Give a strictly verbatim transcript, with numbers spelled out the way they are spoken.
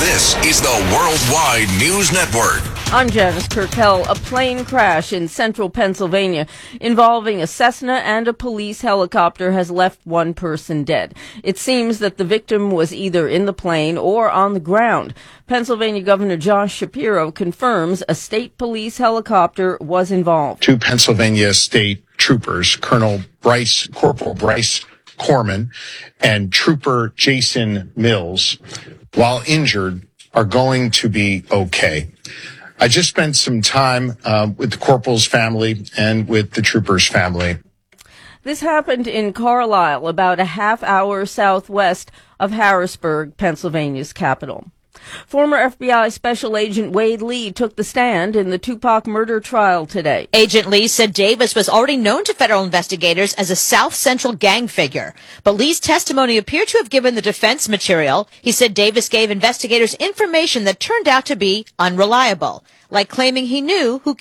This is the Worldwide News Network. I'm Janice Kirkell. A plane crash in central Pennsylvania involving a Cessna and a police helicopter has left one person dead. It seems that the victim was either in the plane or on the ground. Pennsylvania Governor Josh Shapiro confirms a state police helicopter was involved. Two Pennsylvania state troopers, Colonel Bryce, Corporal Bryce Corman and Trooper Jason Mills, while injured, are going to be okay. I just spent some time uh, with the corporal's family and with the trooper's family. This happened in Carlisle, about a half hour southwest of Harrisburg, Pennsylvania's capital. Former F B I Special Agent Wade Lee took the stand in the Tupac murder trial today. Agent Lee said Davis was already known to federal investigators as a South Central gang figure, but Lee's testimony appeared to have given the defense material. He said Davis gave investigators information that turned out to be unreliable, like claiming he knew who